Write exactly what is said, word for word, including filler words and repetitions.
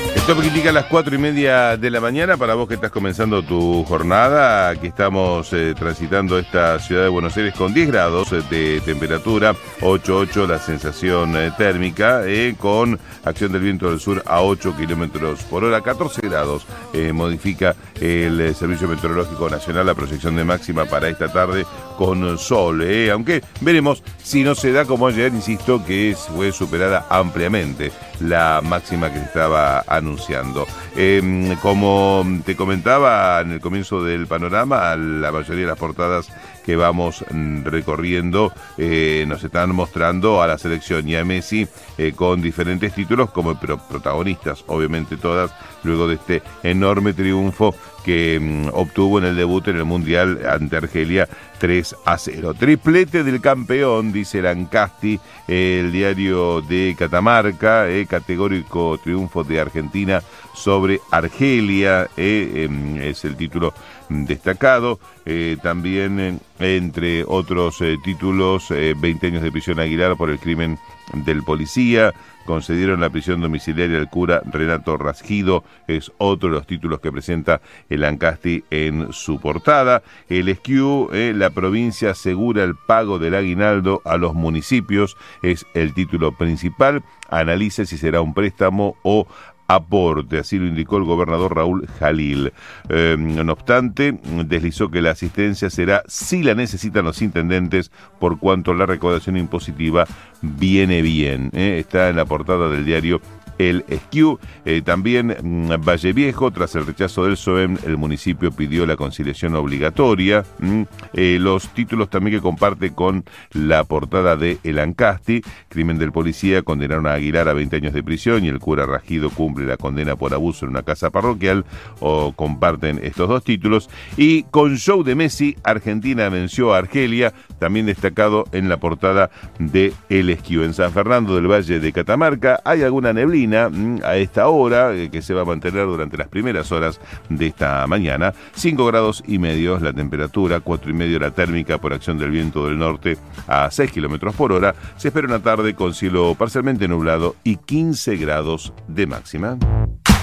Esto me indica a las cuatro y media de la mañana para vos que estás comenzando tu jornada. Aquí estamos eh, transitando esta ciudad de Buenos Aires con diez grados de temperatura, ocho punto ocho la sensación eh, térmica, eh, con acción del viento del sur a ocho kilómetros por hora, catorce grados. Eh, modifica el eh, Servicio Meteorológico Nacional la proyección de máxima para esta tarde con sol, eh, aunque veremos si no se da como ayer, insisto, que es, fue superada ampliamente la máxima que se estaba anunciando. Eh, como te comentaba en el comienzo del panorama, la mayoría de las portadas que vamos recorriendo eh, nos están mostrando a la selección y a Messi eh, con diferentes títulos como pro protagonistas, obviamente todas, luego de este enorme triunfo que mm, obtuvo en el debut en el Mundial ante Argelia tres a cero. Triplete del campeón, dice Lancasti, eh, el diario de Catamarca, eh, categórico triunfo de Argentina sobre Argelia, eh, eh, es el título destacado. Eh, también, eh, entre otros eh, títulos, eh, veinte años de prisión a Aguilar por el crimen del policía. Concedieron la prisión domiciliaria al cura Renato Rasgido, es otro de los títulos que presenta el Lancasti en su portada. El S Q, eh, la provincia asegura el pago del aguinaldo a los municipios, es el título principal. Analiza si será un préstamo o aporte, así lo indicó el gobernador Raúl Jalil. Eh, no obstante, deslizó que la asistencia será si la necesitan los intendentes, por cuanto la recaudación impositiva viene bien. Eh, está en la portada del diario El S Q. Eh, también Valle Viejo, tras el rechazo del S O E M, el municipio pidió la conciliación obligatoria. Mm, eh, los títulos también que comparte con la portada de El Ancasti, crimen del policía, condenaron a Aguilar a veinte años de prisión y el cura Rasgido cumple la condena por abuso en una casa parroquial, o comparten estos dos títulos. Y con show de Messi, Argentina venció a Argelia, también destacado en la portada de El S Q. En San Fernando del Valle de Catamarca hay alguna neblina a esta hora, que se va a mantener durante las primeras horas de esta mañana. cinco grados y medio la temperatura, cuatro y medio la térmica por acción del viento del norte a seis kilómetros por hora. Se espera una tarde con cielo parcialmente nublado y quince grados de máxima.